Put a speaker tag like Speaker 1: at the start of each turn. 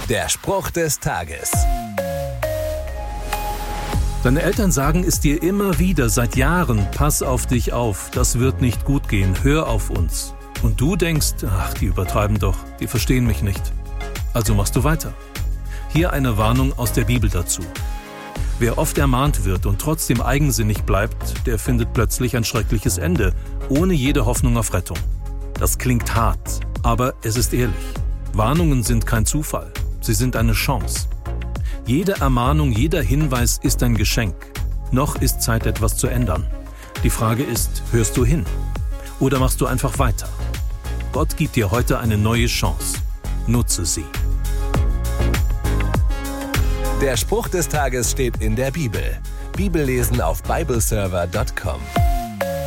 Speaker 1: Der Spruch des Tages.
Speaker 2: Deine Eltern sagen es dir immer wieder seit Jahren: Pass auf dich auf, das wird nicht gut gehen, hör auf uns. Und du denkst: Ach, die übertreiben doch, die verstehen mich nicht. Also machst du weiter. Hier eine Warnung aus der Bibel dazu. Wer oft ermahnt wird und trotzdem eigensinnig bleibt, der findet plötzlich ein schreckliches Ende, ohne jede Hoffnung auf Rettung. Das klingt hart, aber es ist ehrlich. Warnungen sind kein Zufall, sie sind eine Chance. Jede Ermahnung, jeder Hinweis ist ein Geschenk. Noch ist Zeit, etwas zu ändern. Die Frage ist: Hörst du hin? Oder machst du einfach weiter? Gott gibt dir heute eine neue Chance. Nutze sie.
Speaker 1: Der Spruch des Tages steht in der Bibel. Bibellesen auf bibleserver.com.